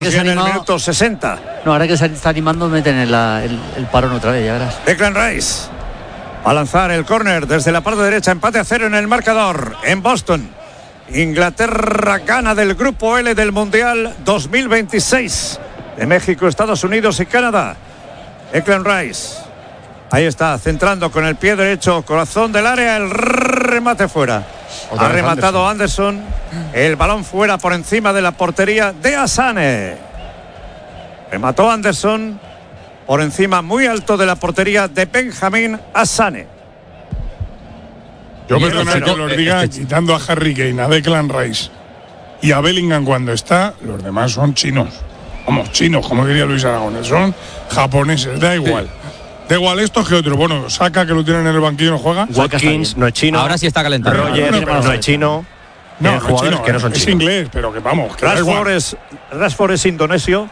En el minuto 60. No, ahora que se está animando, meten el parón otra vez, ya verás. Declan Rice va a lanzar el córner desde la parte derecha. Empate a 0 en el marcador en Boston. Inglaterra gana del grupo L del Mundial 2026 de México, Estados Unidos y Canadá. Declan Rice. Ahí está, centrando con el pie derecho, corazón del área, el remate fuera. Ha rematado Anderson. El balón fuera por encima de la portería de Asane. Remató Anderson por encima muy alto de la portería de Benjamín Asane. Yo perdona que los diga, quitando a Harry Kane, a Declan Rice y a Bellingham cuando está, los demás son chinos. Vamos, chinos, como diría Luis Aragonés, son japoneses, da igual. Da igual esto que otro. Bueno, Saka, que lo tienen en el banquillo, no juega. Watkins no es chino. Ahora sí está calentando. Roger no es chino. No, no es chino, que no son es chinos. inglés, pero que vamos. Que Rashford es indonesio.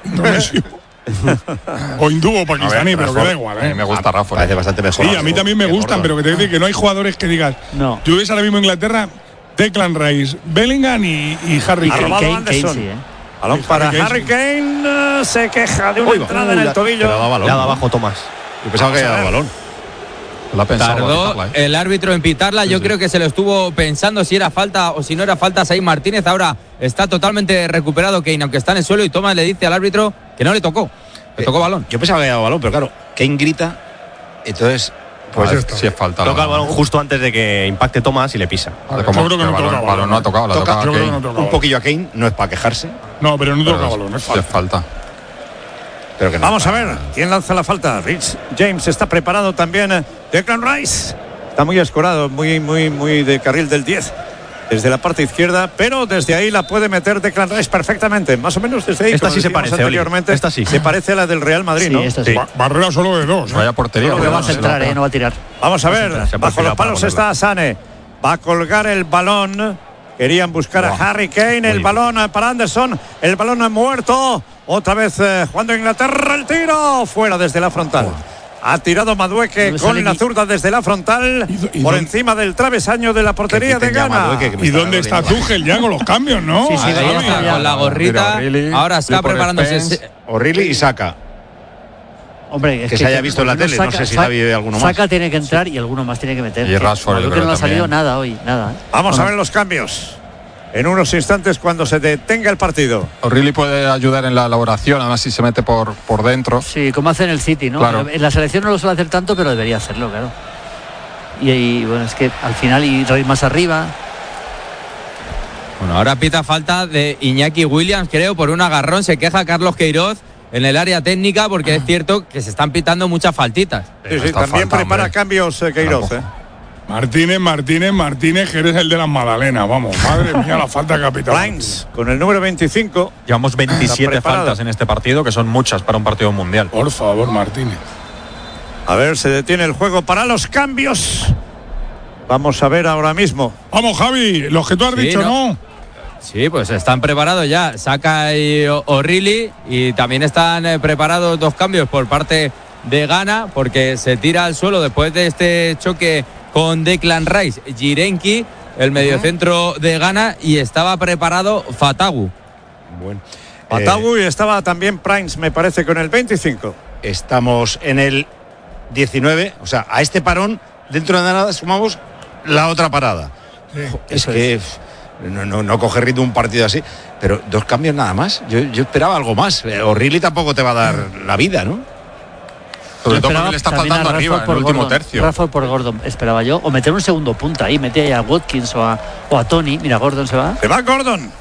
O hindú o pakistaní, pero que da igual. A mí me gusta Rashford. Parece bastante mejor. Sí, a mí también me gustan, pero que te digo que no hay jugadores que digas. No. Tú ves ahora mismo en Inglaterra, Declan Rice, Bellingham y Harry Ha Kane. robado Kane, Anderson. sí, Balón para Harry Kane. Se queja de una entrada en el tobillo. Le ha dado abajo Tomás. Yo pensaba que era balón. Lo ha pensado. Tardó el árbitro en pitarla. Yo creo que se lo estuvo pensando si era falta o si no era falta. Said Martínez ahora está totalmente recuperado Kane, aunque está en el suelo, y Tomás le dice al árbitro que no le tocó. Le tocó balón. Yo pensaba que era balón, pero claro, Kane grita. Entonces, Pues si es falta. toca el balón justo antes de que impacte Tomás y le pisa. Yo creo que no toca El balón no ha tocado. Yo creo que no toca Un poquillo a Kane, no es para quejarse. No, pero no toca balón, es Si es falta. falta. Pero que no. Vamos a ver quién lanza la falta. Rich James está preparado también. Declan Rice está muy escorado, muy de carril del 10 desde la parte izquierda, pero desde ahí la puede meter Declan Rice perfectamente, más o menos desde ahí. Esta como sí se decíamos parece, anteriormente. Esta sí. Se parece a la del Real Madrid, Sí, ¿no? esta sí. Barrera solo de dos. Vaya portería. No va a centrar, no va a tirar. Vamos a ver, Se ha bajo los perfilado para palos ponerla. está Asane. Va a colgar el balón. Querían buscar a Harry Kane. El balón para Anderson. El balón muerto. Otra vez jugando Inglaterra. El tiro fuera desde la frontal. Ha tirado Madueke con la zurda desde la frontal. Por encima del travesaño de la portería de Ghana. ¿Y dónde está Tuchel ya con los cambios, no? Sí, sí, Ahí vamos está, allá. con la gorrita. O'Reilly, Ahora está Clifford preparándose. Spence. O'Reilly y Saka. Hombre, es Que se haya visto en la tele, no sé si Javi ve alguno más. Saka tiene que entrar y alguno más tiene que meter. Y Rashford, Creo yo que creo no le ha salido también. nada hoy, nada. Vamos Bueno, a ver los cambios. En unos instantes cuando se detenga el partido. O'Reilly puede ayudar en la elaboración, además si se mete por dentro. Sí, como hace en el City, ¿no? Claro. En la selección no lo suele hacer tanto, pero debería hacerlo, claro. Y bueno, es que al final ir más arriba. Bueno, ahora pita falta de Iñaki Williams, creo, por un agarrón. Se queja Carlos Queiroz en el área técnica porque es cierto que se están pitando muchas faltitas. Sí, Esta también falta, prepara hombre. cambios Queiroz. Martínez, que eres el de las magdalenas, vamos. Madre mía, la falta capital. Lines con el número 25. Llevamos 27 Está preparado. faltas en este partido, que son muchas para un partido mundial. Por favor, Martínez. A ver, se detiene el juego para los cambios. Vamos a ver ahora mismo. Vamos, Javi, los que tú has Sí, dicho, ¿no? ¿no? Sí, pues están preparados ya. Saka y O'Reilly, y también están preparados dos cambios por parte de Ghana, porque se tira al suelo después de este choque con Declan Rice, Jirenki, el mediocentro de Ghana, y estaba preparado Fatagu. Bueno. Fatagu y estaba también Primes, me parece, con el 25. Estamos en el 19, o sea, a este parón, dentro de nada sumamos la otra parada. Es que no coge ritmo un partido así, pero dos cambios nada más. Yo esperaba algo más. O'Reilly tampoco te va a dar la vida, ¿no? Sobre todo Esperaba porque le está también a faltando arriba Rashford en por el último Gordon. tercio. Rashford por Gordon, esperaba yo. O meter un segundo punta ahí, mete ahí a Watkins o a Tony. Mira, Gordon se va. Se va Gordon.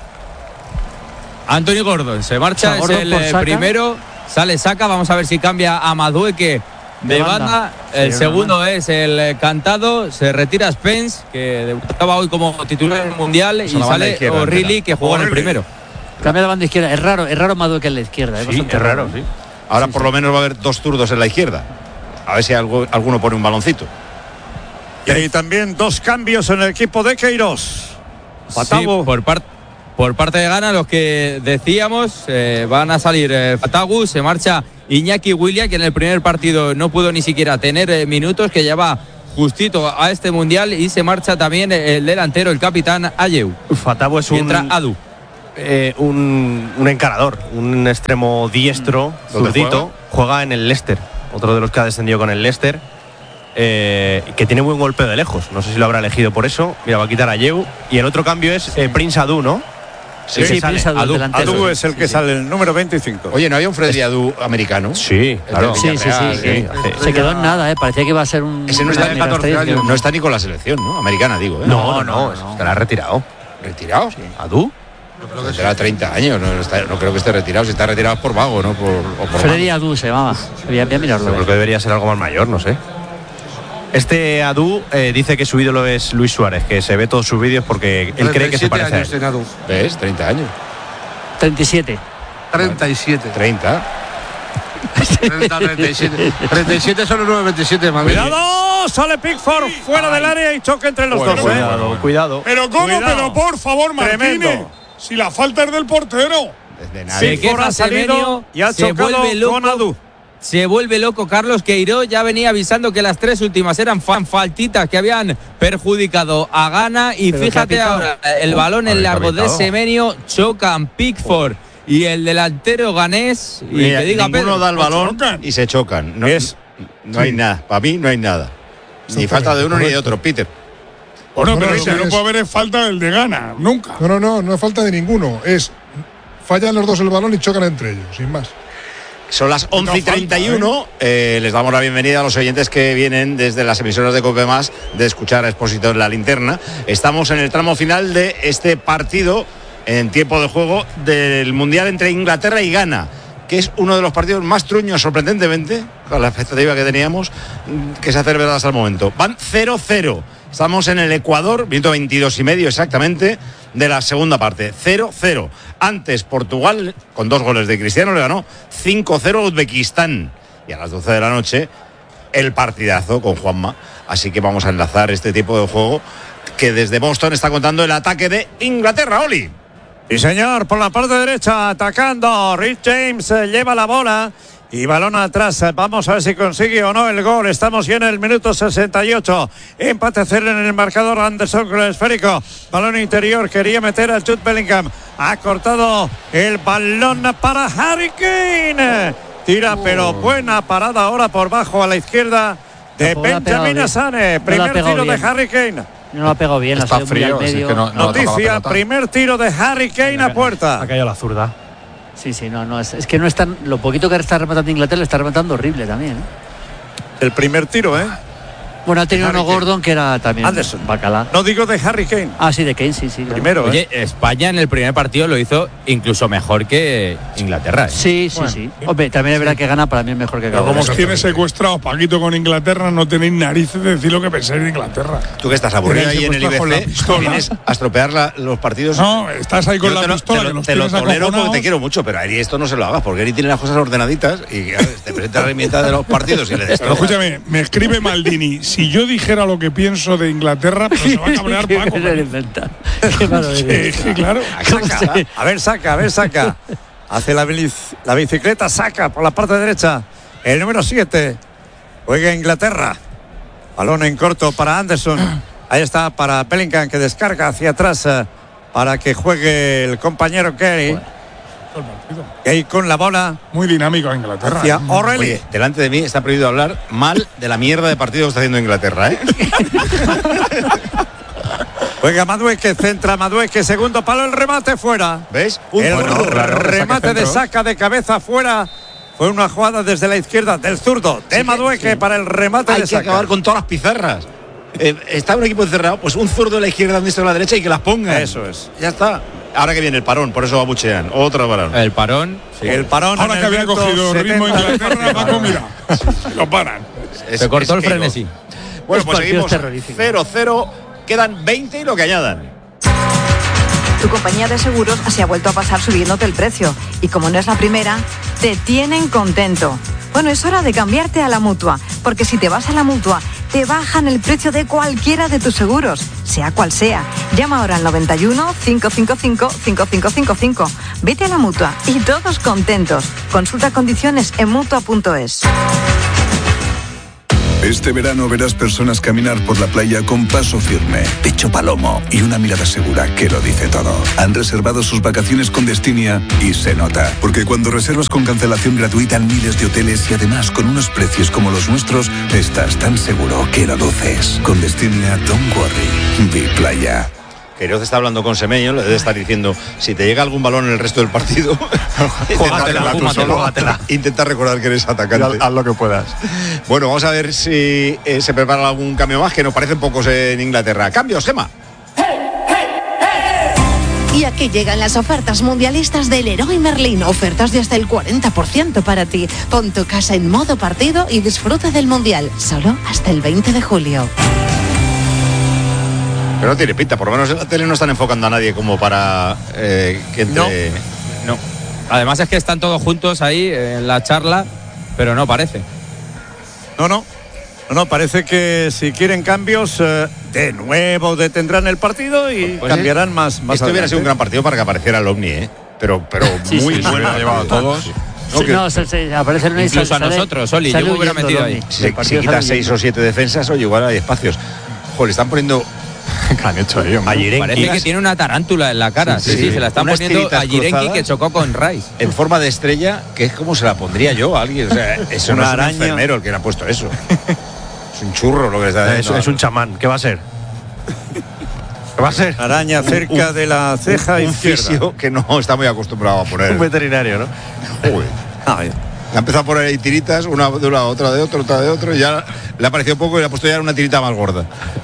Anthony Gordon se marcha, O sea, Gordon es por el Saka. primero, sale Saka, vamos a ver si cambia a Madueke de banda. El Sí, segundo es el cantado, se retira Spence, que debutaba hoy como titular en el Mundial, y la banda sale izquierda, O'Reilly, que jugó en el O'Reilly. primero. Cambia la banda izquierda. Es raro Madueke en la izquierda. Bastante raro. sí. Ahora por lo menos va a haber dos zurdos en la izquierda. A ver si alguno pone un baloncito. Y hay también dos cambios en el equipo de Queiroz. Fatagu. Sí, por parte de Ghana, los que decíamos, van a salir Fatagu, se marcha Iñaki Williams, que en el primer partido no pudo ni siquiera tener minutos, que ya va justito a este Mundial, y se marcha también el delantero, el capitán Ayew. Fatagu es Y entra Adu. un encarador, un extremo diestro, zurdito, juega en el Leicester, otro de los que ha descendido con el Leicester, que tiene buen golpeo de lejos. No sé si lo habrá elegido por eso. Mira, va a quitar a Yeu. Y el otro cambio es Prince Adu, ¿no? Sí, Prince Adu, delantero. Adu es el que sale, el número 25. Oye, ¿no había un Freddy Adu americano? Sí, claro. Sí. Se quedó en nada, parecía que iba a ser un... Ese no está de 14 años. No está ni con la selección, ¿no? Americana, digo. No, estará retirado. ¿Retirado? Sí. ¿Adu? Tendrá 30 años, no creo que esté retirado. Si está retirado es por vago, ¿no? Por Freddy Adu se llamaba. Voy a mirarlo. Yo creo que debería ser algo más mayor, no sé. Este Adu dice que su ídolo es Luis Suárez, que se ve todos sus vídeos porque él cree que se parece a él. ¿Ves? 30 años. 37. 37. 30. 37. 37 son los 9.27 de Madrid. ¡Cuidado! Sale Pickford fuera del área y choque entre los dos. Cuidado. Pero ¿cómo? Cuidado. Pero por favor, Martínez. Tremendo. Si la falta es del portero. Desde nadie. Se queja ha salido Semenyo, y ha se chocado vuelve loco. con Adu. Se vuelve loco Carlos Queiroz, ya venía avisando que las 3 últimas eran faltitas que habían perjudicado a Ghana y pero fíjate ahora, el balón en largo de Semenyo, chocan Pickford y el delantero ganés y Mira, que diga ninguno Pedro, da el balón y se chocan. No hay nada, para mí no hay nada. Ni falta de uno ni de otro, Peter. Bueno, pero lo si que no es- puede haber es falta del de Ghana, nunca. No es falta de ninguno. Fallan los dos el balón y chocan entre ellos, sin más. Son las 11:31. Les damos la bienvenida a los oyentes que vienen desde las emisoras de COPE Más de escuchar a Expósito en la Linterna. Estamos en el tramo final de este partido en tiempo de juego del Mundial entre Inglaterra y Ghana, que es uno de los partidos más truños, sorprendentemente, con la expectativa que teníamos, que se ha celebrado hasta el momento. Van 0-0. Estamos en el Ecuador, minuto 22 y medio exactamente de la segunda parte. 0-0. Antes Portugal, con 2 goles de Cristiano, le ganó 5-0 a Uzbekistán. Y a las 12 de la noche, el partidazo con Juanma. Así que vamos a enlazar este tipo de juego que desde Boston está contando el ataque de Inglaterra, Oli. Sí, señor, por la parte derecha atacando. Rhys James lleva la bola y balón atrás. Vamos a ver si consigue o no el gol. Estamos ya en el minuto 68. Empate 0 en el marcador. Anderson con el esférico. Balón interior. Quería meter a Jude Bellingham. Ha cortado el balón para Harry Kane. Tira, pero buena parada ahora por bajo a la izquierda de Benjamin Asane. Primer tiro de Harry Kane. No lo ha pegado bien, Está ha salido muy al frío, medio. así que no Noticia, primer tiro de Harry Kane a puerta. Ha caído la zurda. Sí, no, es que no es tan. Lo poquito que está rematando Inglaterra, está rematando horrible también. El primer tiro, ¿eh? Bueno, ha tenido uno Gordon que era también Anderson. bacalá. No digo de Harry Kane. Ah, sí, de Kane, sí. Claro. Primero, Oye, España en el primer partido lo hizo incluso mejor que Inglaterra. Sí. Hombre, también es verdad que gana para mí es mejor que Pero Gana. como os tiene secuestrados Paquito con Inglaterra, no tenéis narices de decir lo que pensáis de Inglaterra. Tú que estás aburrido ahí en el Tenéis secuestrado con la IBC, pistola. vienes a estropear los partidos. No, estás ahí con Yo la pistola que los te lo tienes tolero porque acojonados. te quiero mucho, pero a Eri esto no se lo hagas, porque Eri tiene las cosas ordenaditas y te presenta la herramienta de los partidos y le Pero destrozas. escúchame, me escribe Maldini. Si yo dijera lo que pienso de Inglaterra, pues se va a cabrear Paco. Qué malo eres. Sí, claro. A ver, saca. Hace la bicicleta, saca por la parte derecha. El número 7. Juega Inglaterra. Balón en corto para Anderson. Ahí está para Bellingham, que descarga hacia atrás para que juegue el compañero Kerry. Ahí con la bola. Muy dinámico Inglaterra. Hacia O'Reilly. Oye, delante de mí está prohibido hablar mal de la mierda de partido que está haciendo Inglaterra, ¿eh? Juega Madueque, centra Madueque, segundo palo, el remate fuera. ¿Ves? Remate de saca de cabeza fuera. Fue una jugada desde la izquierda del zurdo de Madueque para el remate Hay de que saca. acabar con todas las pizarras. Está un equipo encerrado, pues un zurdo de la izquierda, un diestro de la derecha y que las ponga. Eso es. Ya está. Ahora que viene el parón, por eso abuchean. Otro parón. El parón. Sí, el parón. Ahora en que el había minuto cogido 70. ritmo Inglaterra, Paco, mira, lo paran. Se cortó el frenesí. Bueno, Los pues partidos seguimos terroríficos. 0-0. Quedan 20 y lo que añadan. Tu compañía de seguros se ha vuelto a pasar subiéndote el precio. Y como no es la primera, te tienen contento. Bueno, es hora de cambiarte a la Mutua, porque si te vas a la Mutua, te bajan el precio de cualquiera de tus seguros, sea cual sea. Llama ahora al 91 555 5555. Vete a la Mutua y todos contentos. Consulta condiciones en Mutua.es. Este verano verás personas caminar por la playa con paso firme, pecho palomo y una mirada segura que lo dice todo. Han reservado sus vacaciones con Destinia y se nota. Porque cuando reservas con cancelación gratuita en miles de hoteles y además con unos precios como los nuestros, estás tan seguro que lo luces. Con Destinia, don't worry. Be playa. Queiroz está hablando con Semeño, le debe estar diciendo, si te llega algún balón en el resto del partido, intenta recordar que eres atacante. Haz lo que puedas. Bueno, vamos a ver si se prepara algún cambio más, que nos parecen pocos en Inglaterra. Cambios, Gemma. Y aquí llegan las ofertas mundialistas del Leroy Merlin. Ofertas de hasta el 40% para ti. Pon tu casa en modo partido y disfruta del Mundial. Solo hasta el 20 de julio. Pero no tiene pinta, por lo menos en la tele no están enfocando a nadie como para que entre... No. Además es que están todos juntos ahí en la charla, pero no parece. No, parece que si quieren cambios, de nuevo detendrán el partido y pues cambiarán más esto hubiera sido un gran partido para que apareciera el Omni, pero sí, muy sí, bueno. Ha llevado a todos. Se aparece el incluso a nosotros, Oli, yo me hubiera metido ahí. Si quitas 6 o 7 defensas, oye, igual hay espacios. Joder, le están poniendo... ¿Qué han hecho ahí, hombre? Parece que tiene una tarántula en la cara. Sí, se la están poniendo a Jirenki, que chocó con Rice. En forma de estrella, que es como se la pondría yo a alguien. O sea, eso no es un enfermero el que le ha puesto eso. Es un churro lo que le está dando. Es un chamán. ¿Qué va a ser? ¿Qué va a ser? Araña cerca de la ceja izquierda. Un fisio que no está muy acostumbrado a poner. Un veterinario, ¿no? Joder. Ha empezado a poner ahí tiritas, una de un lado, otra de otro, otra de otro, y ya le ha parecido poco y le ha puesto ya una tirita más gorda.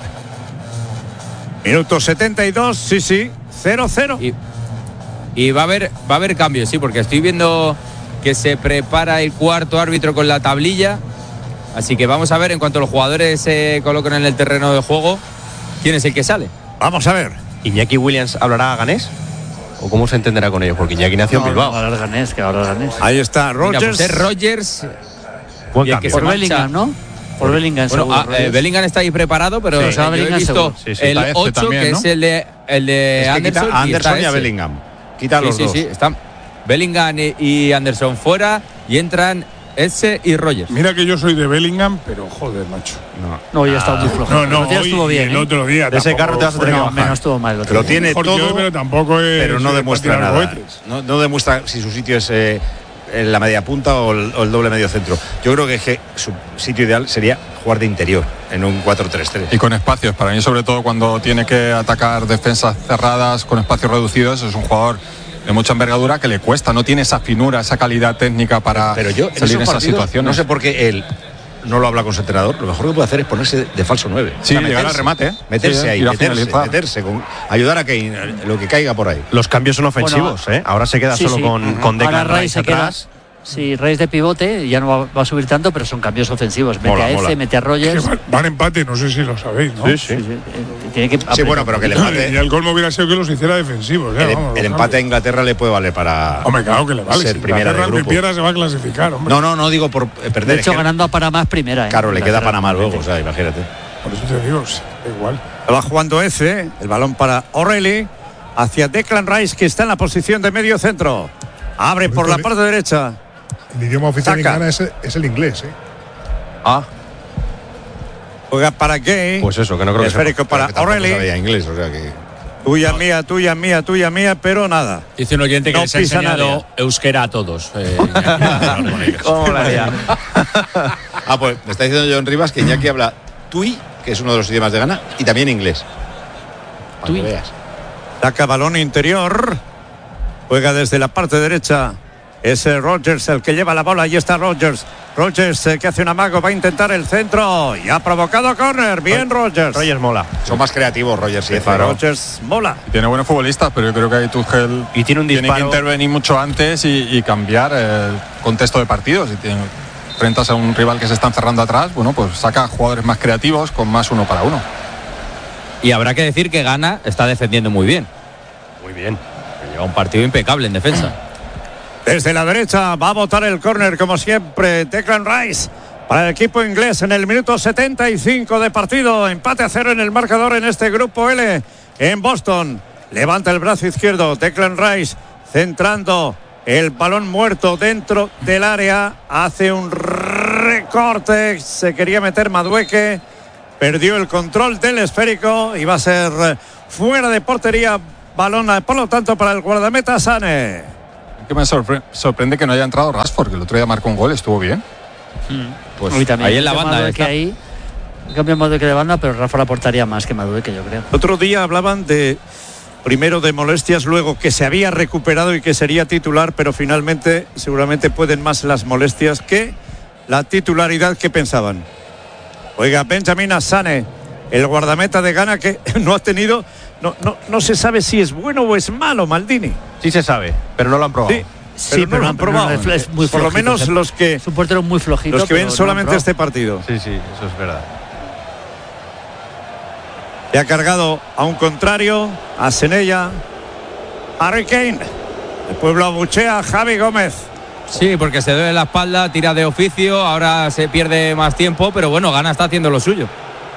Minuto 72, sí, 0-0. Y va a haber cambios, sí, porque estoy viendo que se prepara el cuarto árbitro con la tablilla. Así que vamos a ver, en cuanto los jugadores se coloquen en el terreno de juego, quién es el que sale. Vamos a ver. ¿Iñaki Williams hablará ganés? ¿O cómo se entenderá con ellos? Porque Iñaki nació en Bilbao. Hablar ganés. Ahí está Rogers. Mira, pues es Rogers. Buen cambio. Por Bellingham, ¿no? Por Bellingham, bueno, Bellingham está ahí preparado, pero yo he visto el 8, también, que ¿no? Es el de Anderson. Quita a Anderson y a Bellingham. Quita a los dos. Sí, están Bellingham y Anderson fuera y entran Eze y Rogers. Mira que yo soy de Bellingham, pero joder, macho. No, ya está muy flojo. No, hoy estuvo bien. El otro día. De ese carro te vas a tener que bajar. No estuvo mal. Lo tiene todo, pero tampoco es. Pero no demuestra nada. No demuestra si su sitio es en la media punta o el doble medio centro. Yo creo que su sitio ideal sería jugar de interior en un 4-3-3. Y con espacios. Para mí, sobre todo cuando tiene que atacar defensas cerradas con espacios reducidos, es un jugador de mucha envergadura que le cuesta, no tiene esa finura, esa calidad técnica para salir en esas situaciones. No sé por qué él no lo habla con su entrenador. Lo mejor que puede hacer es ponerse de falso 9. Sí, llegar al remate. Meterse ahí, meterse, ayudar a que lo que caiga por ahí. Los cambios son ofensivos, ¿eh? Ahora se queda solo con Declan Rice atrás. Sí, Rice de pivote, ya no va a subir tanto, pero son cambios ofensivos. Mete a Eze, mete a Rogers. Van empate, no sé si lo sabéis, ¿no? Sí. Tiene que bueno, pero que el empate. Y el colmo hubiera sido que los hiciera defensivos. El empate a Inglaterra le puede valer para. Hombre, claro que le vale. Ser primera del grupo. Pierda se va a clasificar, hombre. No digo por perder. De hecho, ganando a Panamá es primera. Claro, le queda Panamá luego, o sea, imagínate. Por eso te digo, da igual. Va jugando Eze, el balón para O'Reilly, hacia Declan Rice, que está en la posición de medio centro. Abre por la parte derecha. El idioma oficial en Ghana es el inglés, Juega para Gay. Pues eso, que no creo que esférico para O'Reilly. Sabía inglés, o sea que. Tuya mía, pero nada. Dice un oyente que les ha enseñado euskera a todos. ¿Cómo la haría? Pues me está diciendo John Rivas que Iñaki habla tui, que es uno de los idiomas de Ghana, y también inglés. Para que veas. Saca balón interior. Juega desde la parte derecha. Es Rogers el que lleva la bola. Ahí está Rogers. Rogers que hace un amago. Va a intentar el centro. Y ha provocado córner. Bien Rogers. Rogers mola. Son más creativos Rogers y Rogers mola. Tiene buenos futbolistas, pero yo creo que ahí Tuchel tiene que intervenir mucho antes y cambiar el contexto de partido. Si enfrentas a un rival que se está encerrando atrás, bueno, pues saca jugadores más creativos con más 1 para 1. Y habrá que decir que Ghana está defendiendo muy bien. Muy bien. Lleva un partido impecable en defensa. Desde la derecha va a botar el córner como siempre Declan Rice para el equipo inglés en el minuto 75 de partido. Empate a 0 en el marcador en este grupo L en Boston. Levanta el brazo izquierdo Declan Rice centrando el balón muerto dentro del área. Hace un recorte, se quería meter Madueque, perdió el control del esférico y va a ser fuera de portería, balón por lo tanto para el guardameta Sané. Que me sorprende que no haya entrado Rashford, que el otro día marcó un gol, estuvo bien. Pues ahí en la banda está. Ahí cambia Madueque de banda, pero Rashford aportaría más que Madueque, yo creo. Otro día hablaban primero de molestias, luego que se había recuperado y que sería titular, pero finalmente seguramente pueden más las molestias que la titularidad que pensaban. Oiga, Benjamin Sané, el guardameta de Ghana, que no ha tenido, no se sabe si es bueno o es malo, Maldini. Sí se sabe, pero no lo han probado. Sí, pero no lo han probado. Es muy por lo menos los que es un portero muy flojito, los que ven solamente este partido. Sí, eso es verdad. Le ha cargado a un contrario, a Senella, Harry Kane. El pueblo abuchea a Javi Gómez. Sí, porque se duele la espalda, tira de oficio, ahora se pierde más tiempo, pero bueno, Ghana está haciendo lo suyo.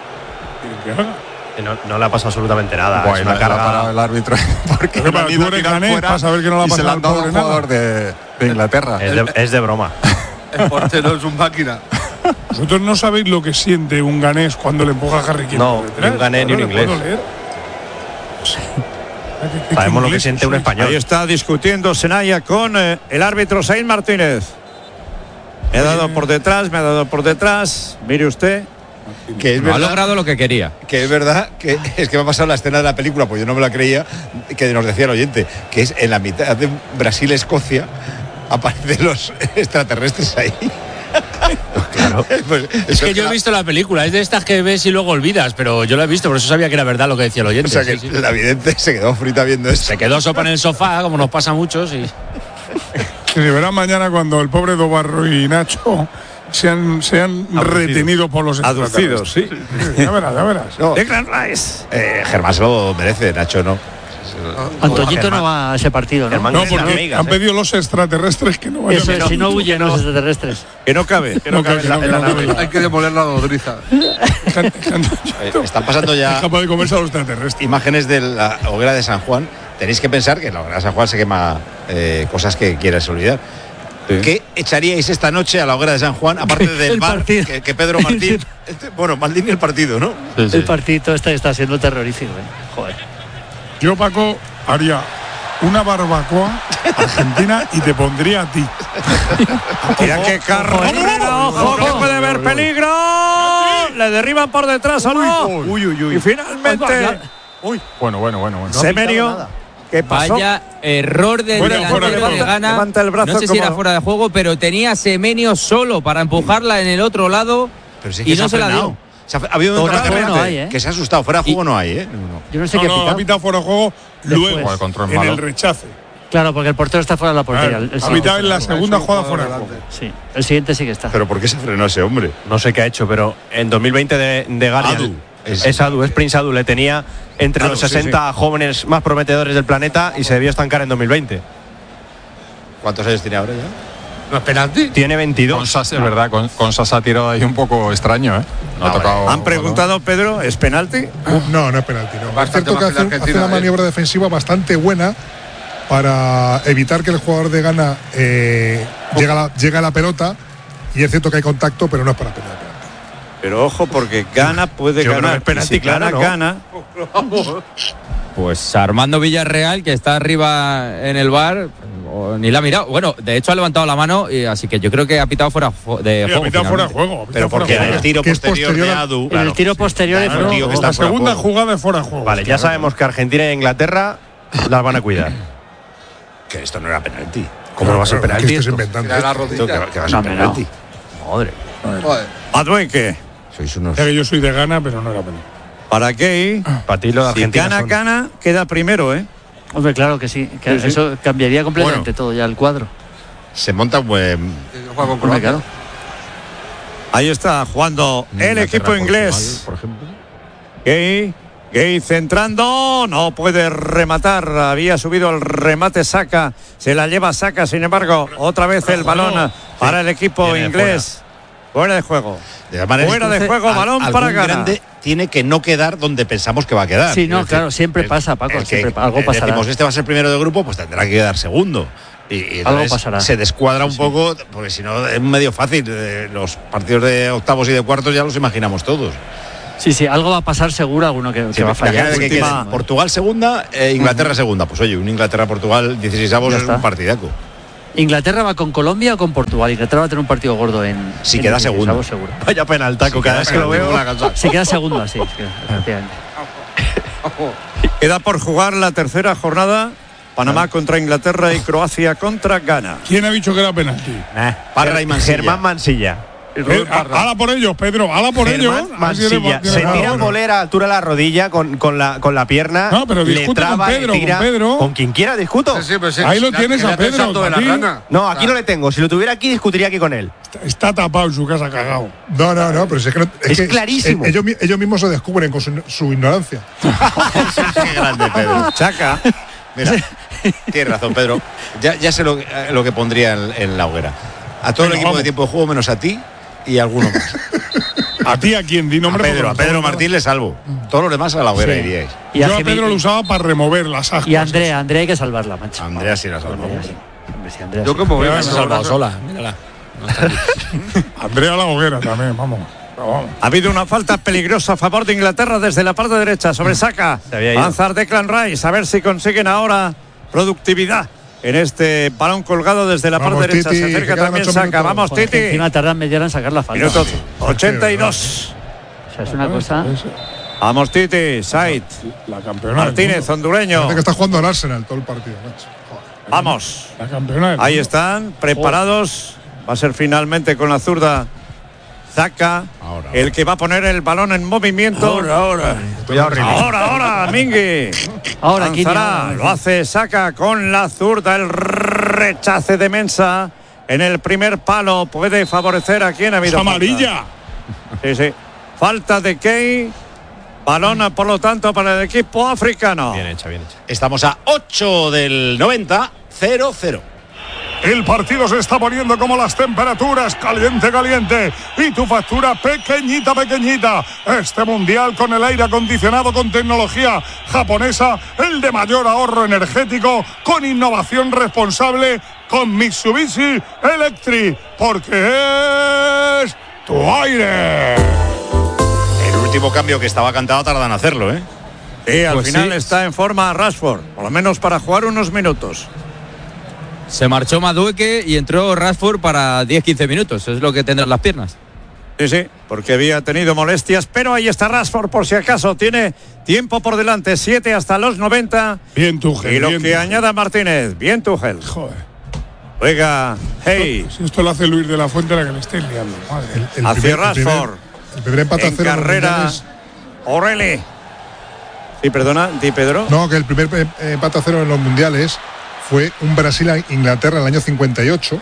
No le ha pasado absolutamente nada. Bueno, es una carga para el árbitro porque tú eres ganés para saber que no le ha pasado al pobre jugador de Inglaterra. Es de broma. El portero es un máquina. Vosotros no sabéis lo que siente un ganés cuando le empuja a Harry Kane. No, ni un ganés ni un inglés. Sabemos lo que siente un español. Ahí está discutiendo Senaya con el árbitro Saín Martínez. Me ha dado por detrás, mire usted. Que es no ha logrado lo que quería. Que es verdad que es que me ha pasado la escena de la película, pues yo no me la creía, que nos decía el oyente, que es en la mitad de Brasil-Escocia aparecen los extraterrestres ahí. Claro. Pues, es que yo he visto la película, es de estas que ves y luego olvidas, pero yo la he visto, por eso sabía que era verdad lo que decía el oyente. O sea que la vidente se quedó frita viendo esto. Se quedó sopa en el sofá, como nos pasa a muchos. Y se verá mañana cuando el pobre Dobarro y Nacho sean retenidos por los aducidos, sí. Ya verás. No. Declan Rice. Germán se lo merece, Nacho no. Antoñito no va a ese partido, ¿no? No, porque han pedido los extraterrestres que no vayan. Eso es, si no huyen los extraterrestres. Que no cabe. Hay que demoler la nodriza. Están pasando ya. Es capaz de comerse a los extraterrestres. Imágenes de la hoguera de San Juan. Tenéis que pensar que en la hoguera de San Juan se quema cosas que quieras olvidar. Sí. ¿Qué echaríais esta noche a la hoguera de San Juan, aparte del bar que Pedro Martín? Bueno, Maldini el partido, ¿no? Sí. El partido está siendo terrorífico. Joder. Yo, Paco, haría una barbacoa argentina y te pondría a ti. Mira qué carrera, ojo, que puede haber peligro. Le derriban por detrás o no. Uy. Y finalmente. Bueno. Semenyo. ¿Qué pasó? Vaya error del delantero de Ghana. Levanta el brazo, no sé si era fuera de juego, pero tenía a Semenyo solo para empujarla en el otro lado. Pero si es y que no se la dio. Ha habido un que se ha asustado. Fuera de juego no hay, ¿eh? Yo no sé qué ha pitado fuera de juego luego en el rechace. Claro, porque el portero está fuera de la portería. Ha pitado en la segunda jugada fuera de juego. Sí, el siguiente sí que está. ¿Pero por qué se frenó ese hombre? No sé qué ha hecho, pero en 2020 de Guardian. Es Prince Adu, le tenía entre los 60 jóvenes más prometedores del planeta y se debió estancar en 2020. ¿Cuántos años tiene ahora ya? ¿No es penalti? Tiene 22. Con Sasa, es verdad, con Sasa ha tirado ahí un poco extraño, ¿eh? No ha tocado, ¿Han preguntado, Pedro, ¿es penalti? No es penalti. No. Es cierto que hace una maniobra defensiva bastante buena para evitar que el jugador de Ghana llegue a la pelota, y es cierto que hay contacto, pero no es para penalti. Pero ojo, porque Ghana puede ganar. Si Gana. Pues Armando Villarreal, que está arriba en el bar, ni la ha mirado. Bueno, de hecho ha levantado la mano, y así que yo creo que ha pitado fuera de juego. Ha pitado fuera de juego. Pero porque en el tiro posterior de Adu. En el tiro posterior es la segunda jugada de fuera de juego. Vale, ya sabemos que Argentina e Inglaterra las van a cuidar. Que esto no era penalti. ¿Cómo no va a ser penalti? Es inventando. La rodilla. Que va a ser penalti. Madre. Madueque. Sois unos. Yo soy de Ghana, pero no era penalti. ¿Para qué? Para ti lo de Argentina. Si Ghana queda primero, ¿eh? Hombre, claro que sí. Que sí. Eso cambiaría completamente todo ya el cuadro. Se monta un buen. Claro. Ahí está jugando el equipo inglés. Por ejemplo. Gay centrando, no puede rematar, había subido el remate Saka, se la lleva Saka, sin embargo, otra vez el balón para el equipo inglés. Fuera de juego. Fuera de juego, balón para Ghana. Grande tiene que no quedar donde pensamos que va a quedar. Sí, no, claro, siempre pasa, Paco. Algo pasará. Decimos, este va a ser primero de grupo, pues tendrá que quedar segundo. Y algo pasará. se descuadra un poco, porque si no es medio fácil. Los partidos de octavos y de cuartos ya los imaginamos todos. Sí, algo va a pasar seguro, alguno que va a fallar. Portugal segunda, Inglaterra segunda. Pues oye, un Inglaterra-Portugal 16avos es un partidaco. ¿Inglaterra va con Colombia o con Portugal? Inglaterra va a tener un partido gordo en... Si queda segundo. Seguro. Vaya penaltaco, cada vez que lo veo. Si queda segundo, así, efectivamente. Queda por jugar la tercera jornada. Panamá contra Inglaterra y Croacia contra Ghana. ¿Quién ha dicho que era penalti? Parra y Mansilla. Germán Mansilla. Hala por ellos, Pedro, hala por ellos. Mansilla. Se tira un bolera a altura de la rodilla con la pierna. No, pero le discute traba, con Pedro, le tira, con Pedro. Con quien quiera discuto. Ahí lo tienes a Pedro. No, aquí no le tengo. Si lo tuviera aquí, discutiría aquí con él. Está tapado en su casa, cagado. No, pero es que es clarísimo. Ellos mismos se descubren con su ignorancia. Qué grande, Pedro. Chaca. Mira, tienes razón, Pedro. Ya sé lo que pondría en la hoguera. A todo el equipo de tiempo de juego, menos a ti y a alguno más. ¿A ti a quién? Di nombre. A Pedro Martín le salvo. Todos los demás a la hoguera iríais. Yo a Pedro lo usaba para remover las ascuas. Y Andrea hay que salvarla, macho. Andrea sí la salvamos. Yo como veo, me he salvado sola. Mírala. Andrea a la hoguera también, vamos. Ha habido una falta peligrosa a favor de Inglaterra desde la parte derecha sobre Saka. Avanzar Declan Rice, a ver si consiguen ahora productividad en este balón colgado desde la parte derecha. Se acerca también Saka. Vamos, Titi. Encima tardan media hora en sacar la falta. Minuto 82. O sea, es una cosa. Vamos, Titi, Said. La campeona. Martínez, hondureño. Parece que está jugando al Arsenal todo el partido, macho. Vamos. La campeona. Ahí están, preparados. Va a ser finalmente con la zurda Saka, el que va a poner el balón en movimiento. Ahora, Mingui. Ahora, lo hace Saka con la zurda, el rechace de Mensah en el primer palo. Puede favorecer a quien ha habido. Amarilla. Sí. Falta de Key. Balón, por lo tanto, para el equipo africano. Bien hecha. Estamos a 8 del 90, 0-0. El partido se está poniendo como las temperaturas, caliente, y tu factura pequeñita. Este mundial con el aire acondicionado con tecnología japonesa, el de mayor ahorro energético, con innovación responsable, con Mitsubishi Electric, porque es tu aire. El último cambio que estaba cantado tardan en hacerlo, ¿eh? Sí, al final está en forma Rashford, por lo menos para jugar unos minutos. Se marchó Madueke y entró Rashford para 10-15 minutos. Es lo que tendrán las piernas. Sí, porque había tenido molestias, pero ahí está Rashford por si acaso. Tiene tiempo por delante, 7 hasta los 90. Bien Tuchel. Y lo que añada Martínez, bien Tuchel. Joder. Juega, Si esto lo hace Luis de la Fuente, la que le estáis liando. Madre. Hacia Rashford. El primer empate a cero en carrera, O'Reilly. Sí, perdona, di Pedro. No, que el primer empate a cero en los mundiales fue un Brasil-Inglaterra en el año 58,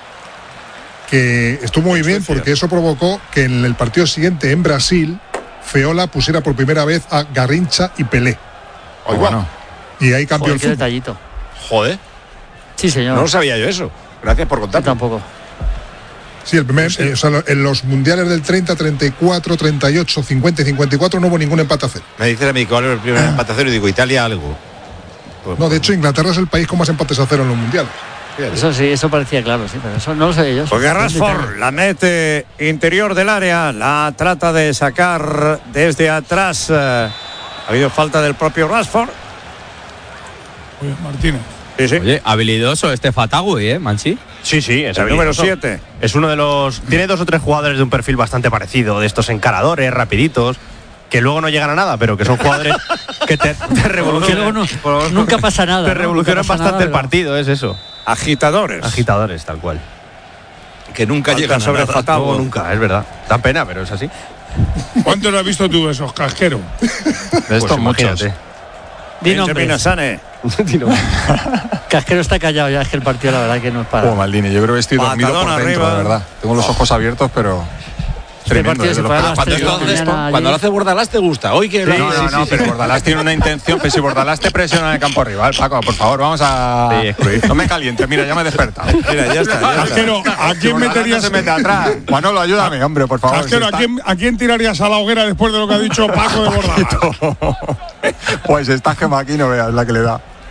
que estuvo muy bien porque eso provocó que en el partido siguiente en Brasil Feola pusiera por primera vez a Garrincha y Pelé. Bueno. Y ahí cambió el fútbol. Detallito. Joder. Sí, señor. No lo sabía yo eso. Gracias por contarlo. Yo tampoco. Sí, el primer, en los mundiales del 30, 34, 38, 50 y 54 no hubo ningún empate a cero. Me dice mi cuál era el primer empate a cero y digo, Italia algo. No, de hecho Inglaterra es el país con más empates a cero en los mundiales. Eso sí, eso parecía claro, sí, pero eso no lo sabía yo. Porque Rashford la mete interior del área, la trata de sacar desde atrás. Ha habido falta del propio Rashford. Oye, Martínez. Sí. Oye, habilidoso este Fatagui, Manchi. Sí, es el número 7. Es uno de los... Tiene 2 o 3 jugadores de un perfil bastante parecido, de estos encaradores, rapiditos, que luego no llegan a nada, pero que son jugadores que te revolucionan. Nunca pasa nada. Te revolucionan bastante el partido, es eso. Agitadores, tal cual. Que nunca llegan sobre a nada. Fatagui. No, nunca, es verdad. Da pena, pero es así. ¿Cuántos has visto tú de esos casqueros? De estos muchos. Benjamin Sane. Casquero está callado ya, es que el partido la verdad que no es para. Maldini, yo creo que estoy dormido por dentro, arriba. de verdad. Tengo los ojos abiertos, pero tremendo. Cuando lo hace Bordalás te gusta. Hoy que no, pero Bordalás tiene una intención. Pero si Bordalás te presiona en el campo rival, Paco, por favor, vamos a. No me calientes, mira, ya me he despertado. Mira, ya está. Casquero, ¿a quién meterías? Se mete atrás. Manolo, ayúdame, hombre, por favor. Casquero, ¿a quién tirarías a la hoguera después de lo que ha dicho Paco de Bordalás? Pues esta gema aquí no veas la que le da.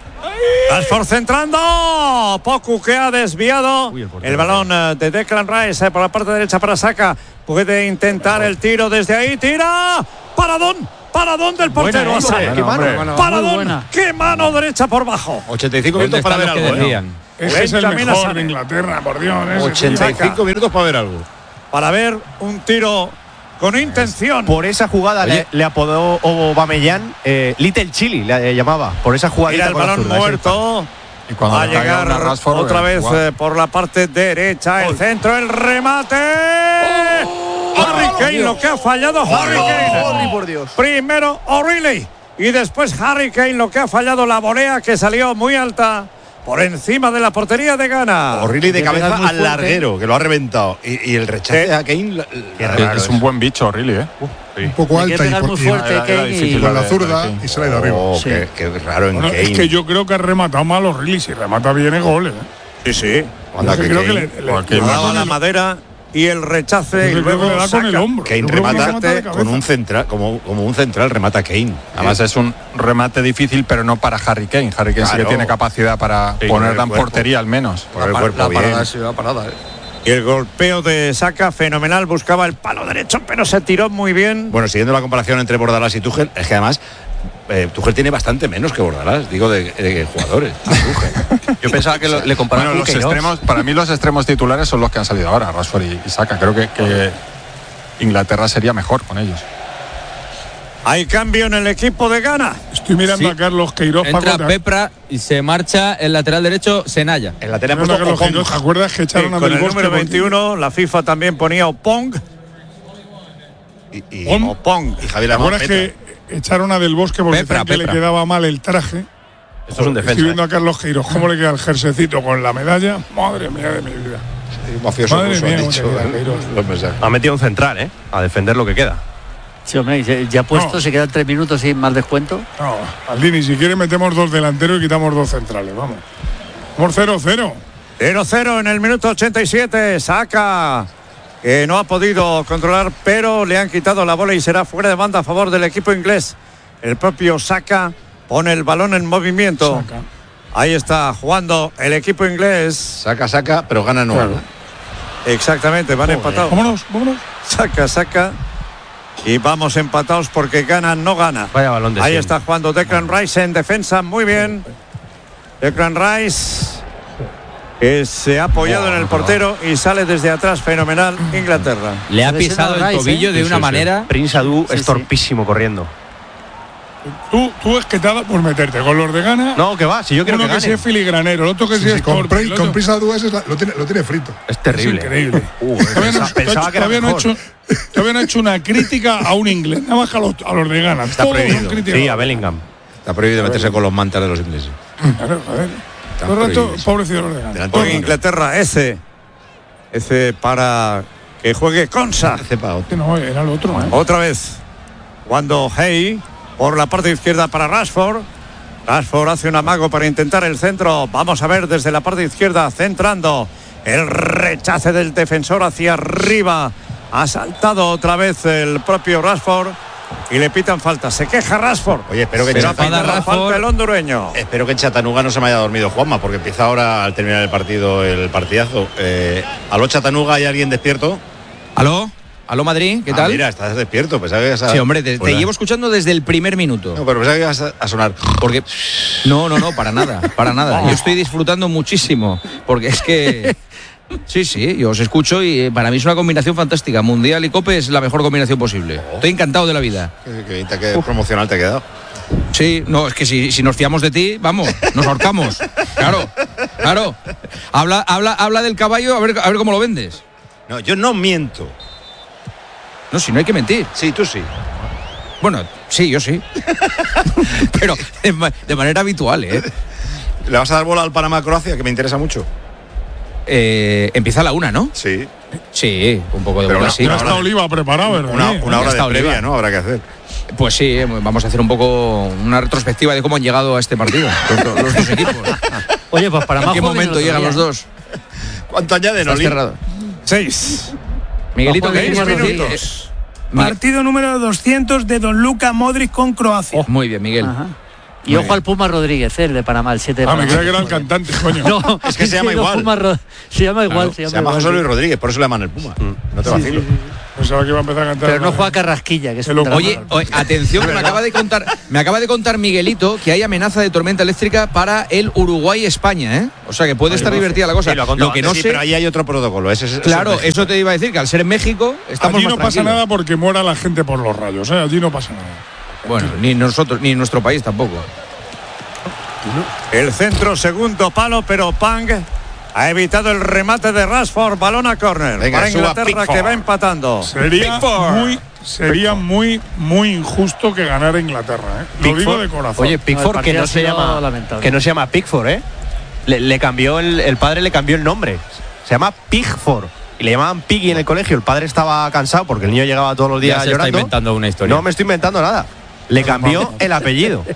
Rashford centrando. Poku que ha desviado el balón de Declan Rice por la parte derecha para Saka. Puede intentar el tiro desde ahí. Tira. Paradón del portero. Paradón. Qué mano derecha por bajo. 85 minutos para ver algo. Ese es el mejor de Inglaterra, por Dios. 85 minutos para ver algo. Para ver un tiro con intención. Por esa jugada le apodó Aubameyang Little Chili, le llamaba. Por esa jugada. Mira el balón muerto. Y cuando va a llegar Rashford, otra vez por la parte derecha. El centro, el remate. Harry Kane, lo que ha fallado Harry Kane. Por Dios. Primero O'Reilly y después Harry Kane, lo que ha fallado la volea que salió muy alta por encima de la portería de Ghana. O'Reilly de cabeza al larguero, que lo ha reventado. Y el rechace a Kane. Es un buen bicho, O'Reilly, ¿eh? Un poco alta y con la zurda y se le ha ido arriba. Qué raro en Kane. Es que yo creo que ha rematado mal O'Reilly. Si remata bien es gol. Sí. Cuando creo que le daba la madera y el rechace y luego le da con el hombro. Kane remata con un central, como un central remata Kane. Además es un remate difícil, pero no para Harry Kane. Harry Kane sí que tiene capacidad para ponerla en portería al menos. Por el cuerpo bien. Y el golpeo de Saka fenomenal, buscaba el palo derecho, pero se tiró muy bien. Bueno, siguiendo la comparación entre Bordalás y Tuchel, es que además Tuchel tiene bastante menos que Bordalás, digo de jugadores. Yo pensaba que le comparaban con los extremos. Para mí los extremos titulares son los que han salido ahora, Rashford y Saka. Creo que Inglaterra sería mejor con ellos. Hay cambio en el equipo de Ghana. Estoy mirando a Carlos Queiroz. Entra Pepra y se marcha el lateral derecho Senaya. El lateral puesto Carlos Queiroz. ¿Te acuerdas que echaron a con Del el Bosque? número 21, la FIFA también ponía Opong. Opong. Y Javier ¿Te acuerdas que echaron a Del Bosque porque Pepra. le quedaba mal el traje? Esto es un defensa. Estoy viendo a Carlos Queiroz cómo le queda el jersecito con la medalla. Madre mía de mi vida. Mafioso Madre ruso, mía, han dicho los mensajes. Ha metido un central, a defender lo que queda. Sí, hombre, ya puesto, se quedan 3 minutos sin más descuento. No, Aldini, si quiere metemos 2 delanteros y quitamos 2 centrales, vamos. Por 0-0. 0-0 en el minuto 87. Saka, que no ha podido controlar, pero le han quitado la bola y será fuera de banda a favor del equipo inglés. El propio Saka pone el balón en movimiento. Saka. Ahí está jugando el equipo inglés. Saca, pero gana no gana. Exactamente, van empatados. Vámonos. Saca. Y vamos empatados porque Ghana no gana. Vaya balón de Ahí 100. está jugando Declan Rice en defensa, muy bien. Declan Rice, que se ha apoyado en el portero y sale desde atrás, fenomenal, Inglaterra. Le ha pisado el tobillo de una manera. Prince Adu es torpísimo corriendo. Tú es que te ha dado por meterte con los de Ghana. No, que va, si yo quiero uno que que gane. sea filigranero, el otro que sea con torpe. Prisa Dúas lo tiene frito. Es terrible. Es increíble. Pensaba que era mejor. Todavía no he hecho una crítica a un inglés, nada más que a los de Ghana. Está prohibido. Sí, a Bellingham. Está prohibido meterse con los mantas de los ingleses. Claro, joder. Todo el rato, pobrecito los de Ghana. Por Inglaterra, ese para que juegue Konsa. No, era el otro. Otra vez, cuando Hay por la parte izquierda para Rashford. Rashford hace un amago para intentar el centro. Vamos a ver desde la parte izquierda, centrando. El rechace del defensor hacia arriba. Ha saltado otra vez el propio Rashford y le pitan falta. Se queja Rashford. Oye, espero que falta el hondureño. Espero que en Chattanooga no se me haya dormido Juanma, porque empieza ahora al terminar el partido el partidazo. ¿Aló Chattanooga, hay alguien despierto? ¿Aló Madrid? ¿Qué tal? Mira, estás despierto. Pensaba que ibas a... Sí, hombre, te llevo escuchando desde el primer minuto. No, pero pensaba que ibas a sonar. Porque no, para nada. Yo estoy disfrutando muchísimo, porque es que sí, yo os escucho y para mí es una combinación fantástica. Mundial y Cope es la mejor combinación posible. Estoy encantado de la vida. Qué promocional te ha quedado. Sí, no, es que si nos fiamos de ti, vamos, nos ahorcamos. Claro. Habla del caballo, a ver cómo lo vendes. No, yo no miento. No, si no hay que mentir. Sí, tú sí. Bueno, sí, yo sí. Pero de manera habitual, ¿eh? ¿Le vas a dar bola al Panamá-Croacia, que me interesa mucho? Empieza a la 1, ¿no? Sí. Sí, un poco de bola, sí. No está Oliva preparado, ¿verdad? Una hora de previa, ¿no? Habrá que hacer. Pues sí, vamos a hacer un poco una retrospectiva de cómo han llegado a este partido los dos equipos. Oye, pues para más. ¿En qué momento llegan los dos? ¿Cuánto añaden, Oli? 6. Miguelito, ¿qué Partido número 200 de Don Luka Modric con Croacia. Muy bien, Miguel. Ajá. Y ojo al Puma Rodríguez, el de Panamá, el 7 de Panamá. Me creía que era el cantante, coño. No, es que se llama igual. Se llama igual. Se llama José Luis Rodríguez, por eso le llaman el Puma. No te vacilo. Pensaba que iba a empezar a cantar. Pero no juega Carrasquilla, que es Oye, atención, que me acaba de contar Miguelito que hay amenaza de tormenta eléctrica para el Uruguay-España, ¿eh? O sea que puede estar divertida la cosa. Sí, lo que no sé, pero ahí hay otro protocolo. Claro, eso te iba a decir, que al ser en México estamos allí más no pasa tranquilos. nada porque muera la gente por los rayos, ¿eh? Allí no pasa nada. Bueno, ni nosotros, ni nuestro país tampoco. El centro, segundo palo, pero Pang ha evitado el remate de Rashford, balón a córner. Venga, para Inglaterra, que va empatando. Sería muy injusto que ganara Inglaterra, ¿eh? Lo digo de corazón. Oye, Pickford, que no se llama Pickford, ¿eh? Le cambió el padre le cambió el nombre. Se llama Pickford. Y le llamaban Piggy en el colegio. El padre estaba cansado porque el niño llegaba todos los días ya se llorando. está inventando una historia. No me estoy inventando nada. Le cambió el apellido.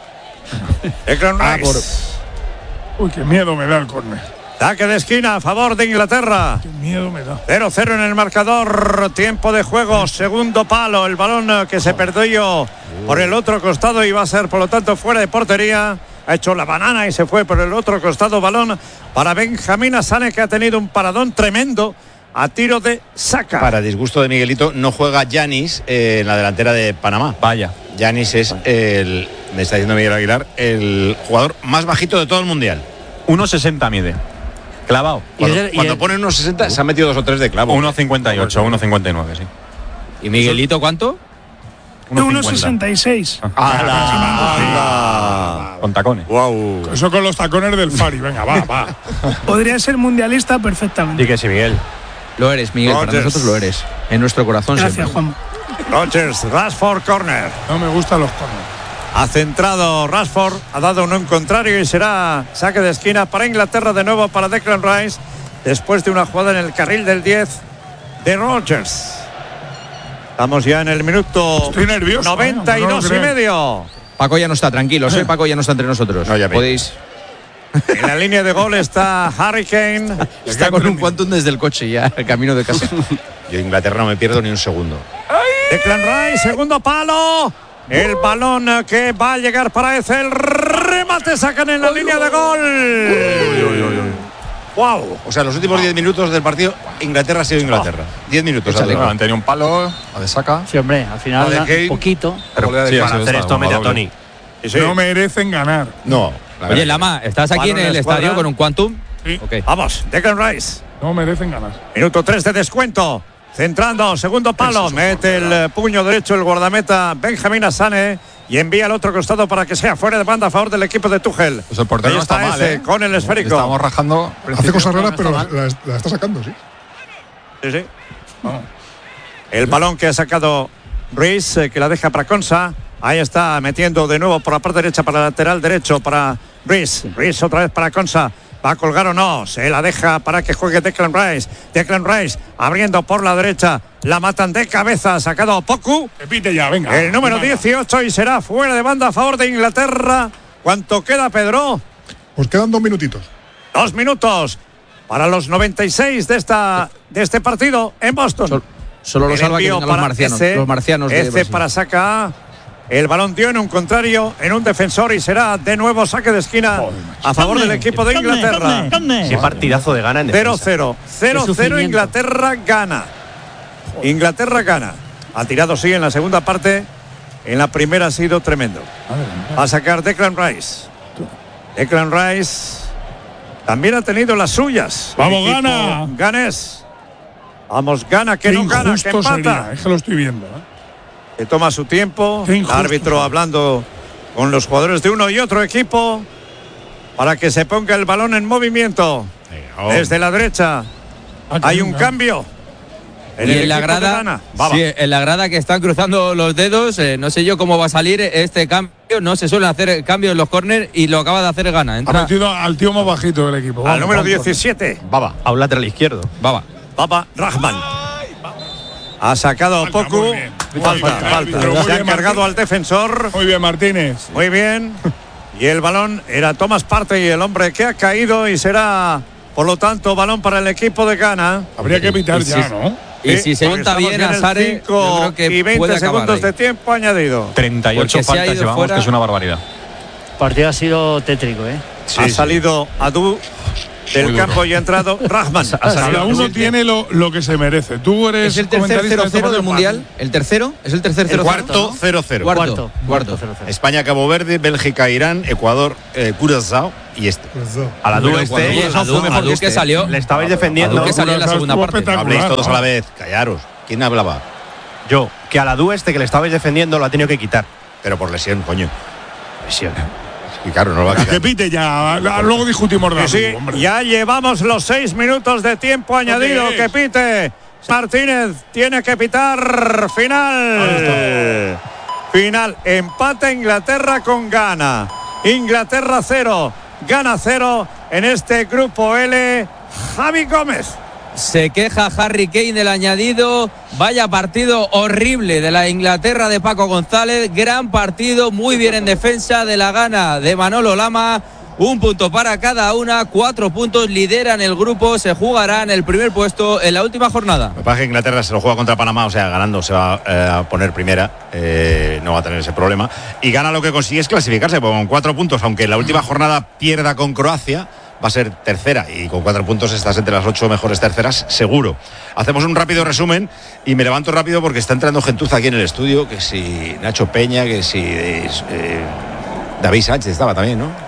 Uy, qué miedo me da el córner. Saque de esquina a favor de Inglaterra. Qué miedo me da. 0-0 en el marcador. Tiempo de juego. Segundo palo. El balón que se perdió por el otro costado y va a ser, por lo tanto, fuera de portería. Ha hecho la banana y se fue por el otro costado. Balón para Benjamín Asane, que ha tenido un paradón tremendo a tiro de Saka. Para disgusto de Miguelito, no juega Yanis en la delantera de Panamá. Vaya. Yanis es me está diciendo Miguel Aguilar, el jugador más bajito de todo el mundial. 1,60 mide. Clavado. Cuando ponen 1,60 se han metido 2 o 3 de clavo. 1,58, 1,59, sí. ¿Y Miguelito cuánto? 1,66. Con tacones. Wow. Eso con los tacones del Fari. Venga, va. Podría ser mundialista perfectamente. Y que sí, Miguel. Lo eres, Miguel. Rodgers. Para nosotros lo eres. En nuestro corazón Gracias, siempre. Juan. Rodgers, Rashford, corner. No me gustan los corners. Ha centrado Rashford, ha dado un contrario y será saque de esquina para Inglaterra, de nuevo para Declan Rice, después de una jugada en el carril del 10 de Rodgers. Estamos ya en el minuto Estoy nervioso, 92 y medio. Paco ya no está, tranquilo. Paco ya no está entre nosotros. No, ya podéis. En la línea de gol está Harry Kane. Está con un quantum desde el coche ya, el camino de casa. Yo Inglaterra no me pierdo ni un segundo. Declan Rice, segundo palo. El balón que va a llegar para ese. El remate, sacan en la línea de gol. Wow. O sea, los últimos 10 minutos del partido, Inglaterra ha sido Inglaterra. 10 minutos. Han tenido un palo, a de Saka. Sí, hombre, al final un poquito. Pero para hacer esto mete a Tony. Sí. No merecen ganar. No. Oye, Lama, ¿estás aquí en el estadio con un quantum? Sí. Okay. Vamos, Declan Rice. No merecen ganar. Minuto 3 de descuento. Centrando, segundo palo. Mete el puño derecho el guardameta Benjamín Asane y envía al otro costado para que sea fuera de banda a favor del equipo de Tuchel. Pues el portero no está mal, ¿eh? Con el esférico. Estamos rajando. Hace cosas raras, pero la está sacando, sí. Sí. El balón que ha sacado Ruiz, que la deja para Konsa. Ahí está metiendo de nuevo por la parte derecha para el lateral derecho para Ruiz. Ruiz otra vez para Konsa. ¿Va a colgar o no? Se la deja para que juegue Declan Rice. Declan Rice abriendo por la derecha. La matan de cabeza. Sacado Poku. Repite ya, venga. El número 18 y será fuera de banda a favor de Inglaterra. ¿Cuánto queda, Pedro? Pues quedan 2 minutitos. 2 minutos para los 96 de este partido en Boston. Solo lo salva que vengan los marcianos. Los marcianos de Brasil. para Saka. El balón dio en un contrario, en un defensor y será de nuevo saque de esquina a favor del equipo de Inglaterra. Qué partidazo de Ghana en defensa. 0-0. 0-0 Inglaterra gana. Inglaterra gana. Ha tirado sí en la segunda parte. En la primera ha sido tremendo. Va a sacar Declan Rice. Declan Rice también ha tenido las suyas. Vamos, Ghana. Ganés. Vamos, gana, que no gana, que empata. Sería, es que lo estoy viendo, que toma su tiempo, el árbitro hablando con los jugadores de uno y otro equipo para que se ponga el balón en movimiento. Desde la derecha hay un cambio. Y en la grada, en la grada que están cruzando los dedos, no sé yo cómo va a salir este cambio. No se suele hacer cambios en los córneres y lo acaba de hacer Ghana. Ha metido al tío más bajito del equipo. Al número 17. Baba, a un lateral izquierdo. Baba Rahman. Ha sacado Poku. Falta. Se ha cargado al defensor. Muy bien, Martínez. Muy bien. Y el balón era Thomas Partey, el hombre que ha caído, y será, por lo tanto, balón para el equipo de Ghana. Habría que pitar ya, ¿no? Y si se monta bien a Sare, yo creo que y 20 puede segundos ahí. de tiempo añadido. 38 faltas llevamos, que es una barbaridad. partido ha sido tétrico, ¿eh? Sí, ha salido Adu del campo y ha entrado Rahman. Cada uno tiene lo que se merece. Tú eres ¿Es el tercer 0-0 del Mundial? ¿El tercero? ¿Es el tercer 0-0? Cuarto 0-0. Cuarto. España, Cabo Verde, Bélgica, Irán, Ecuador, Curazao y este. A la Adu que salió. Le estabais defendiendo. Que salió en la segunda parte. No habléis todos a la vez. Callaros. ¿Quién hablaba? Yo. Que a la Adu que le estabais defendiendo lo ha tenido que quitar. Pero por lesión, coño. Lesión. Y claro, no lo va a quitar. Que pite ya. Luego discutimos de sí, ya llevamos los 6 minutos de tiempo añadido. Que pite. Martínez tiene que pitar. Final. Final. Empate Inglaterra con Ghana. Inglaterra 0. Ghana 0 en este grupo L. Javi Gómez. Se queja Harry Kane del añadido. Vaya partido horrible de la Inglaterra de Paco González. Gran partido, muy bien en defensa de la Ghana de Manolo Lama. 1 punto para cada una, 4 puntos, lideran el grupo, se jugarán el primer puesto en la última jornada. Lo que pasa es que Inglaterra se lo juega contra Panamá, o sea, ganando se va a poner primera, no va a tener ese problema. Y Ghana lo que consigue es clasificarse, porque con 4 puntos, aunque en la última jornada pierda con Croacia, va a ser tercera y con 4 puntos estás entre las 8 mejores terceras, seguro. Hacemos un rápido resumen y me levanto rápido porque está entrando gentuza aquí en el estudio, que si Nacho Peña, que si David Sánchez estaba también, ¿no?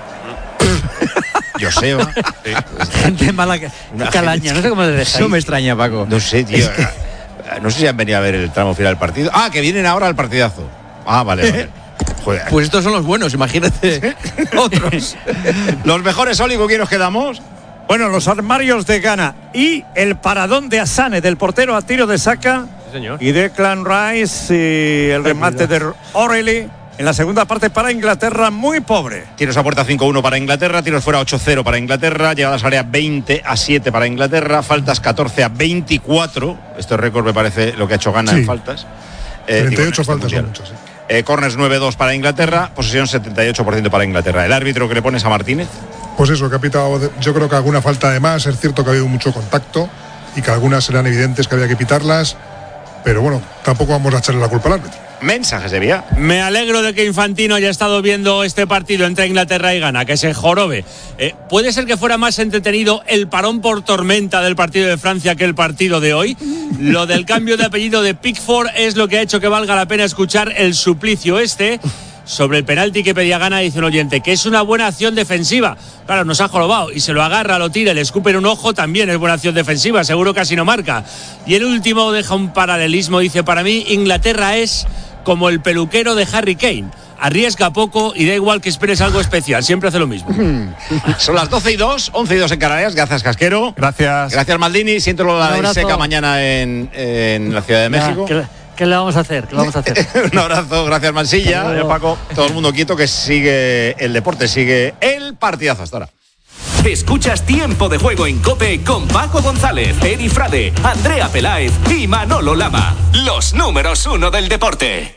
Joseba. Gente mala calaña, no sé cómo le dejáis. Eso me extraña, Paco. No sé, tío. No sé si han venido a ver el tramo final del partido. Ah, que vienen ahora al partidazo. Ah, vale. Joder. Pues estos son los buenos, imagínate otros. Los mejores, Oli, ¿con quién nos quedamos? Bueno, los armarios de Ghana y el paradón de Asane, del portero a tiro de saca. Sí, señor. Y Declan Rice y el remate de O'Reilly. En la segunda parte para Inglaterra, muy pobre. Tiros a puerta 5-1 para Inglaterra, tiros fuera 8-0 para Inglaterra, llegadas a área 20-7 para Inglaterra, faltas 14-24. Este récord me parece lo que ha hecho Ghana en faltas. 38 faltas son muchas, sí. Corners 9-2 para Inglaterra, posesión 78% para Inglaterra. ¿El árbitro que le pones a Martínez? Pues eso, que ha pitado, yo creo que alguna falta de más. Es cierto que ha habido mucho contacto y que algunas eran evidentes que había que pitarlas, pero bueno, tampoco vamos a echarle la culpa al árbitro. Mensajes de vía. Me alegro de que Infantino haya estado viendo este partido entre Inglaterra y Ghana, que se jorobe. ¿Puede ser que fuera más entretenido el parón por tormenta del partido de Francia que el partido de hoy? Lo del cambio de apellido de Pickford es lo que ha hecho que valga la pena escuchar el suplicio sobre el penalti que pedía Ghana, dice un oyente, que es una buena acción defensiva. Claro, nos ha jorobado y se lo agarra, lo tira, le escupe en un ojo, también es buena acción defensiva, seguro casi no marca. Y el último deja un paralelismo, dice, para mí Inglaterra es como el peluquero de Harry Kane. Arriesga poco y da igual que esperes algo especial, siempre hace lo mismo. Son las 12:02, 11:02 en Canarias. Gracias, Casquero. Gracias. Gracias, Maldini. Siento la ley seca mañana en la Ciudad de México. ¿Qué le vamos a hacer? Un abrazo, gracias, Mansilla. Paco. Todo el mundo quieto, que sigue el deporte, sigue el partidazo hasta ahora. Escuchas Tiempo de Juego en COPE con Paco González, Eri Frade, Andrea Peláez y Manolo Lama. Los números 1 del deporte.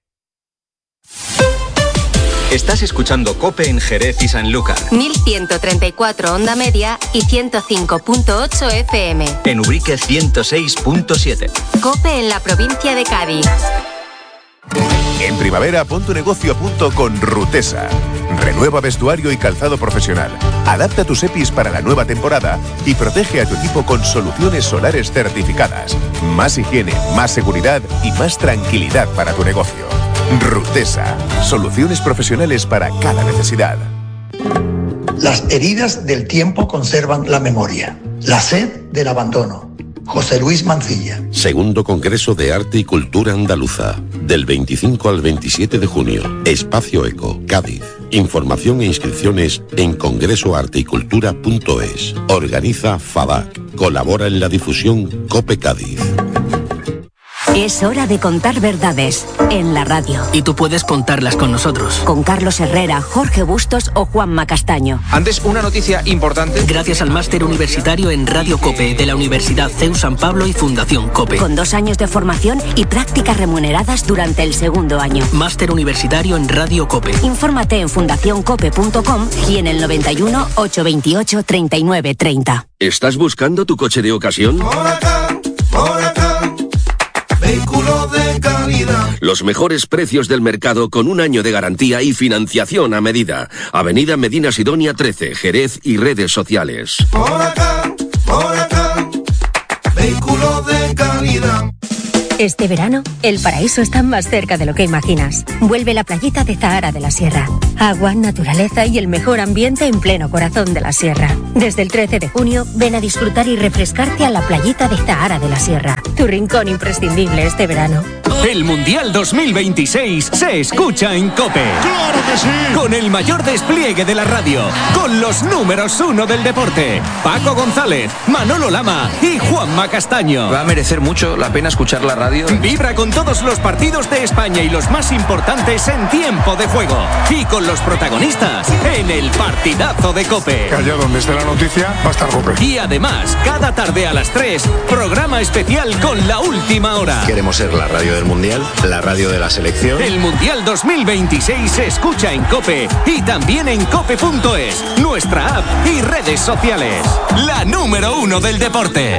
Estás escuchando COPE en Jerez y Sanlúcar. 1134 onda media y 105.8 FM. En Ubrique 106.7. COPE en la provincia de Cádiz. En primavera, pon tu negocio a punto con Rutesa. Renueva vestuario y calzado profesional. Adapta tus EPIs para la nueva temporada y protege a tu equipo con soluciones solares certificadas. Más higiene, más seguridad y más tranquilidad para tu negocio. Rutesa. Soluciones profesionales para cada necesidad. Las heridas del tiempo conservan la memoria. La sed del abandono. José Luis Mancilla. Segundo Congreso de Arte y Cultura Andaluza, del 25 al 27 de junio. Espacio Eco, Cádiz. Información e inscripciones en congresoarteycultura.es. Organiza FADAC. Colabora en la difusión COPE Cádiz. Es hora de contar verdades en la radio. Y tú puedes contarlas con nosotros. Con Carlos Herrera, Jorge Bustos o Juanma Castaño. Antes, una noticia importante. Gracias al máster universitario en Radio COPE de la Universidad CEU San Pablo y Fundación COPE. Con 2 años de formación y prácticas remuneradas durante el segundo año. Máster universitario en Radio COPE. Infórmate en fundacioncope.com y en el 91 828 39 30. ¿Estás buscando tu coche de ocasión? Vehículo de calidad. Los mejores precios del mercado con un año de garantía y financiación a medida. Avenida Medina Sidonia 13, Jerez y redes sociales. Por acá, vehículo de calidad. Este verano, el paraíso está más cerca de lo que imaginas. Vuelve la playita de Zahara de la Sierra. Agua, naturaleza y el mejor ambiente en pleno corazón de la Sierra. Desde el 13 de junio, ven a disfrutar y refrescarte a la playita de Zahara de la Sierra. Tu rincón imprescindible este verano. El Mundial 2026 se escucha en COPE. ¡Claro que sí! Con el mayor despliegue de la radio. Con los números 1 del deporte. Paco González, Manolo Lama y Juanma Castaño. Va a merecer mucho la pena escuchar la radio. Vibra con todos los partidos de España y los más importantes en tiempo de juego. Y con los protagonistas en el partidazo de COPE. Que allá donde esté la noticia va a estar COPE. Y además, cada tarde a las 3, programa especial con La Última Hora. Queremos ser la radio del Mundial, la radio de la selección. El Mundial 2026 se escucha en COPE y también en cope.es, nuestra app y redes sociales. La número 1 del deporte.